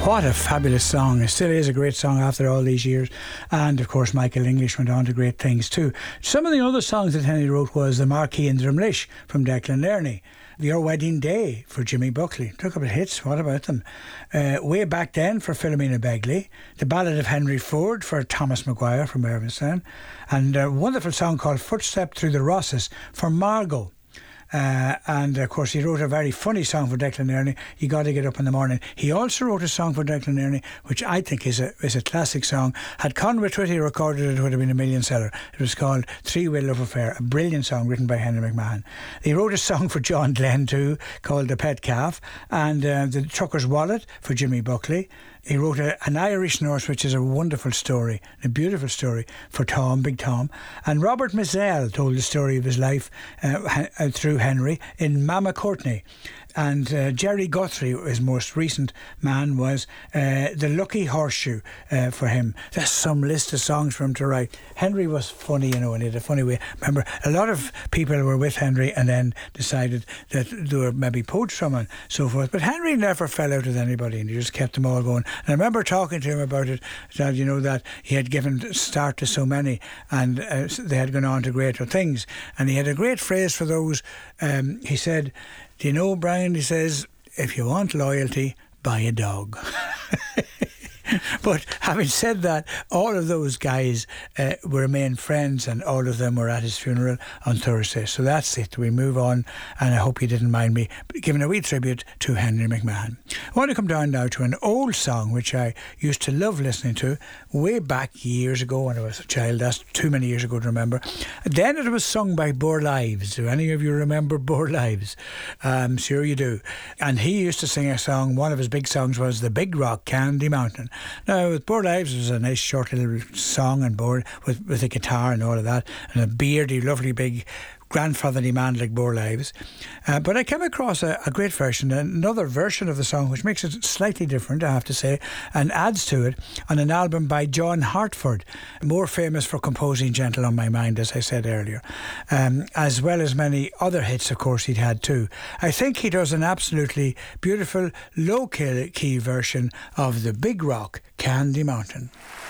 What a fabulous song. It still is a great song after all these years. And of course Michael English went on to great things too. Some of the other songs that Henry wrote was The Marquis and Drumlish from Declan Learney, Your Wedding Day for Jimmy Buckley. Took up hits, what about them? Way Back Then for Philomena Begley, The Ballad of Henry Ford for Thomas Maguire from Irvinstown, and a wonderful song called Footstep Through the Rosses for Margot. And of course he wrote a very funny song for Declan Learney, You Gotta Get Up in the Morning. He also wrote a song for Declan Learney which I think is a classic song. Had Conway Twitty recorded it, it would have been a million seller. It was called Three-Way Love Affair, a brilliant song written by Henry McMahon. He wrote a song for John Glenn too called The Pet Calf, and The Trucker's Wallet for Jimmy Buckley. He wrote an Irish Nurse, which is a wonderful story, a beautiful story for Tom, Big Tom. And Robert Mizell told the story of his life through Henry in Mama Courtney. And Jerry Guthrie, his most recent man, was The Lucky Horseshoe for him. There's some list of songs for him to write. Henry was funny, you know, and he had a funny way. Remember, a lot of people were with Henry and then decided that they were maybe poached from him and so forth. But Henry never fell out with anybody, and he just kept them all going. And I remember talking to him about it, that, you know, that he had given start to so many, and they had gone on to greater things. And he had a great phrase for those. He said, do you know, Brian, he says, if you want loyalty, buy a dog. But having said that, all of those guys remain friends, and all of them were at his funeral on Thursday. So that's it. We move on, and I hope you didn't mind me giving a wee tribute to Henry McMahon. I want to come down now to an old song which I used to love listening to way back years ago when I was a child. That's too many years ago to remember. Then it was sung by Burr Lives. Do any of you remember Burr Lives? I'm sure you do. And he used to sing a song. One of his big songs was The Big Rock, Candy Mountain. Now, with Burr Lives, it was a nice short little song and board with a guitar and all of that, and a beardy, lovely big grandfatherly man like Burr Lives. But I came across a great version, another version of the song, which makes it slightly different, I have to say, and adds to it on an album by John Hartford, more famous for composing Gentle on My Mind, as I said earlier, as well as many other hits, of course, he'd had too. I think he does an absolutely beautiful low-key version of The Big Rock, Candy Mountain.